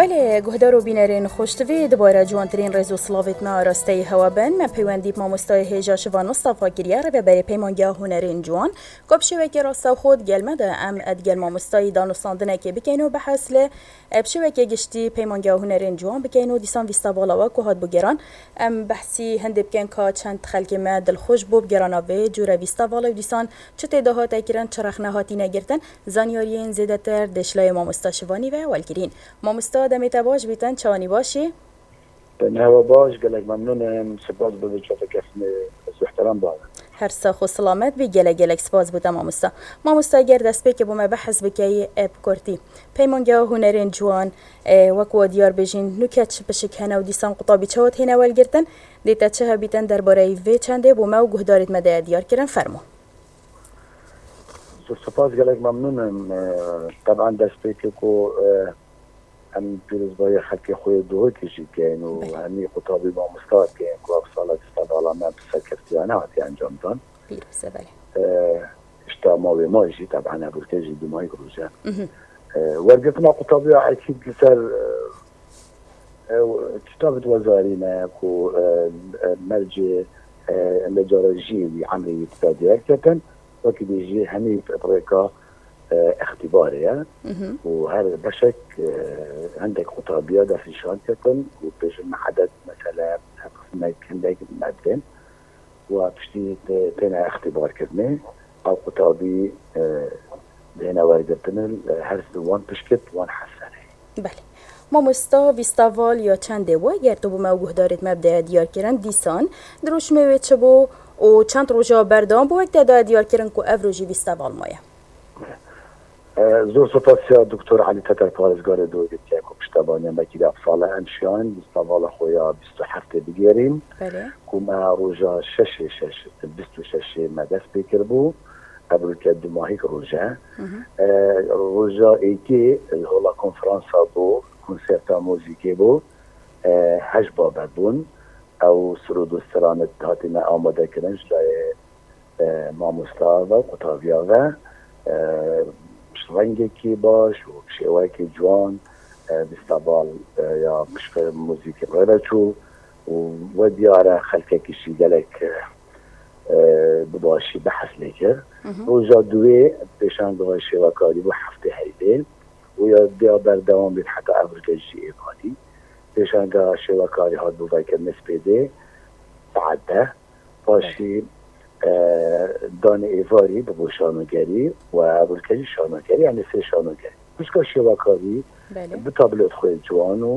بله گهدار و بینرین خوشتوی دوباره جوانترین رزو سلاویت ما راسته هوا بن من پیوندی ما مستای هجا شوان مصطفی گریه رو بری پیمانگاه هنرین جوان گب شوکی راسته خود گلمه ده ام ادگل ما مستای دانستاندنه که بکنو به حاصله بشوکی گشتی پیمانگاه هنرین جوان بکنو دیسان ویستا بالا و کوهات بگیران ام بحثی هندی بکن که چند خلک ما دل خوش بوب گراناوی جوره ویستا بالا و دیسان چته دهات اکران چرخنه هاتی نگرتن زانیارین زیده تر دشلای ما مستشوانی و والگرین ما مست دمیت باش بیتن چانی باشی؟ نه و باش گلک ممنونم سپاس بده چطور کسی از احترام باید هر ساخو سلامت بی گلک سپاس بوده ما مستا گرد که بوم بحث بکی اب کرتی پیمانگاه هنرین جوان وکو دیار بجین نکت بشک هنو دیسان قطابی چوت هنا والگرتن دیتا چه بیتن درباره وی چنده بوم و گهدارت مده دیار کردن فرمو سپاس گلک ممنونم طبعا دسته که هم پیروزبای خلق خوی دوه کشید که اینو همی خطابی با مستاد که این که افصالات استادالا من سرکفتیانه هاتی انجام دان پیروزه بله اشتا ما به ما ایشی طبعا ابرکجی دومایی کروزه ورگتنا خطابی عکید کسر کتابت وزارینه که مرجع لجارجی وی عملی اقتصادی اکتن وکی دیجی همی في افریقا اختباريه وهذا بشك عندك خطابيه ده في شانتكن وبيش محدد مثلا قسم كندك مادين وبشتي تنا اختبار كذني او خطابي هنا واردتن هرس وان بشكت وان حسنه بله ما مستا ویستاوال یا چنده و اگر تو با موجود دارید مبدأ دیار کردن دیسان دروش میوید چبو و چند روزا بردام با وقت داد دیار کردن کو افروجی ویستاوال مایه زور سپاس دکتر علی تتر پارزگار دو گفتی که پشتبانی مکید افصال انشان ویستاوال خویا 27 بگیریم که ما روزا 26 مدرس بکر بو قبل که دو ماهی روزا ایکی هلا کنفرانسا بو کنسرتا موزیکی بو 8 بابت بون او سرود و سرانت هاتی ما آماده کنن جلای ماموستا و قطابیا و رنگی باش و شیوهی جوان بیستابال یا مشکل موزیک رایچو و دیاره خلکه کشی گلک بباشی بحث لیکر روزا دوی پیشنگاه شیوهکاری و هفته هیدین و یا بیا بردوام بید حتی افریقیجی ایقادی پیشنگاه شیوهکاری ها دوی که نسبیده تعده باشی دان ایواری به شانوگری و ابوالکجی شانوگری یعنی 3 شانوگری بسکا شیوهکاری به تابلوت خود جوان